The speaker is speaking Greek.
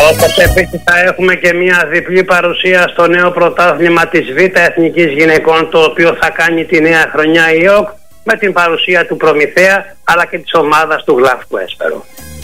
Όπως επίσης θα έχουμε και μια διπλή παρουσία στο νέο πρωτάθλημα της Β' Εθνικής Γυναικών, το οποίο θα κάνει τη νέα χρονιά η ΕΟΚ, με την παρουσία του Προμηθέα αλλά και της ομάδας του Γλαύκου Έσπερου.